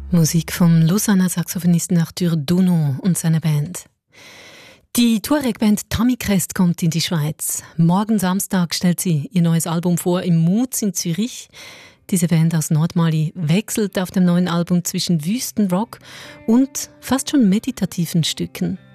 Musik vom Lausanner Saxophonisten Arthur Donau und seiner Band. Die Tuareg-Band Tamikrest kommt in die Schweiz. Morgen Samstag stellt sie ihr neues Album vor im Moods in Zürich. Diese Band aus Nordmali wechselt auf dem neuen Album zwischen Wüstenrock und fast schon meditativen Stücken.